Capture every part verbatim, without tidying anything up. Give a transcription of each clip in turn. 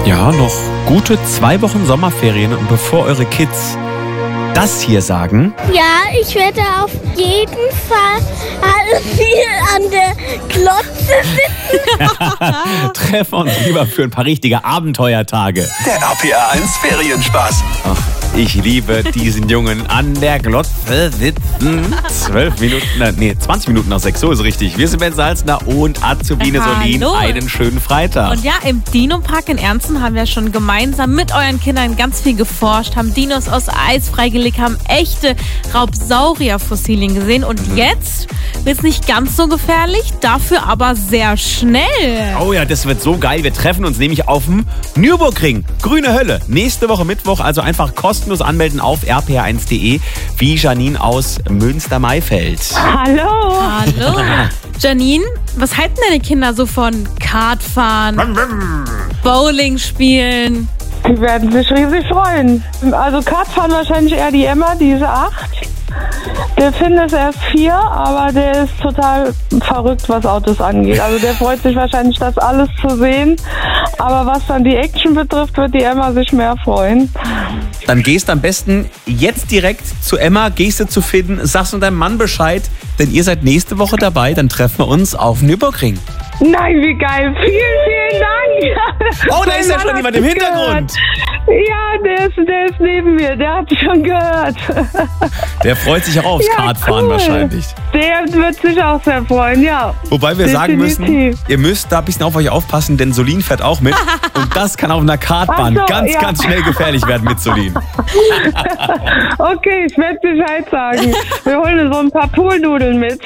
Ja, noch gute zwei Wochen Sommerferien und bevor eure Kids das hier sagen... Ja, ich werde auf jeden Fall viel an der Glotze sitzen. Treffen wir uns lieber für ein paar richtige Abenteuertage. Der R P R eins Ferienspaß. Ach, ich liebe diesen Jungen an der Glotze sitzen. Zwölf Minuten, nee, zwanzig Minuten nach sechs, so ist richtig. Wir sind Ben Salzner und Azubine Solin. Hallo. Einen schönen Freitag. Und ja, im Dino-Park in Ernsten haben wir schon gemeinsam mit euren Kindern ganz viel geforscht, haben Dinos aus Eis freigelegt, haben echte Raubsaurierfossilien gesehen. Und jetzt wird es nicht ganz so gefährlich, dafür aber sehr schnell. Oh ja, das wird so geil. Wir treffen uns nämlich auf dem Nürburgring. Grüne Hölle. Nächste Woche Mittwoch, also einfach kostenlos anmelden auf r p r eins punkt de, wie Janine aus Münster-Maifeld. Hallo. Hallo. Janine, was halten deine Kinder so von Kartfahren, Bowling spielen? Die werden sich riesig freuen. Also Kartfahren wahrscheinlich eher die Emma, die ist acht. Der Finn ist erst vier, aber der ist total verrückt, was Autos angeht. Also der freut sich wahrscheinlich, das alles zu sehen. Aber was dann die Action betrifft, wird die Emma sich mehr freuen. Dann gehst am besten jetzt direkt zu Emma, gehst du zu Finn, sagst du deinem Mann Bescheid, denn ihr seid nächste Woche dabei, dann treffen wir uns auf Nürburgring. Nein, wie geil. Vielen, vielen Dank. Oh, da Mein ist ja Mann schon hat jemand im es Hintergrund. gehört. Ja, der ist, der ist neben mir. Der hat schon gehört. Der freut sich auch aufs Ja, Kartfahren cool. wahrscheinlich. Der wird sich auch sehr freuen, ja. Wobei wir sagen müssen, Definitiv. ihr müsst da ein bisschen auf euch aufpassen, denn Solin fährt auch mit. Und das kann auf einer Kartbahn Ach so, ganz, ja. ganz schnell gefährlich werden mit Solin. Okay, ich werde Bescheid sagen. Wir holen so ein paar Poolnudeln mit.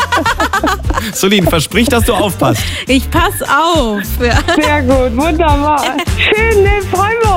Solin, versprich, dass du aufpasst. Ich pass auf. Ja. Sehr gut, wunderbar. Schön, ne, freuen wir